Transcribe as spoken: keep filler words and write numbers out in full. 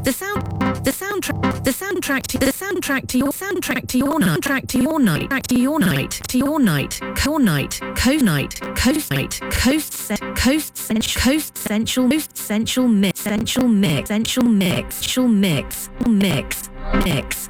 The sound, the soundtrack, the soundtrack to the soundtrack to your soundtrack to your night, track to your night, track to your night, to your night, core night, coast night, coast night, coast set, coast central, coast central, coast central mix, central mix, central mix, central mix, mix, mix.